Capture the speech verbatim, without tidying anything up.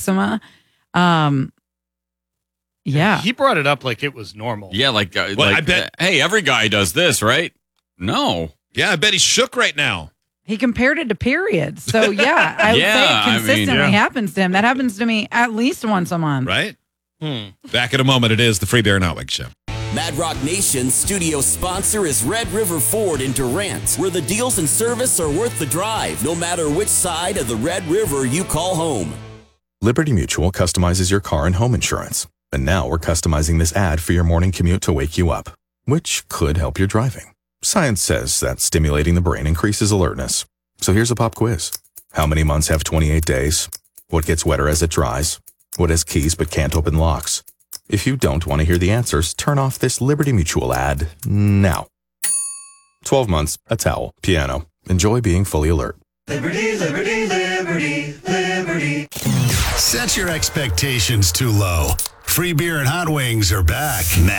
eczema. Um, yeah. He brought it up like it was normal. Yeah, like, uh, Well, like I bet- uh, hey, every guy does this, right? No. Yeah, I bet he's shook right now. He compared it to periods. So, yeah, I would Yeah, say I it mean, consistently yeah. happens to him. That happens to me at least once a month. Right? Hmm. Back in a moment. It is the Free Beer and Outwig Show. Mad Rock Nation's studio sponsor is Red River Ford in Durant, where the deals and service are worth the drive, no matter which side of the Red River you call home. Liberty Mutual customizes your car and home insurance. And now we're customizing this ad for your morning commute to wake you up, which could help your driving. Science says that stimulating the brain increases alertness. So here's a pop quiz. How many months have twenty-eight days? What gets wetter as it dries? What has keys but can't open locks? If you don't want to hear the answers, turn off this Liberty Mutual ad now. twelve months, a towel, piano. Enjoy being fully alert. Liberty, liberty, liberty, liberty. Set your expectations too low. Free beer and hot wings are back. Mad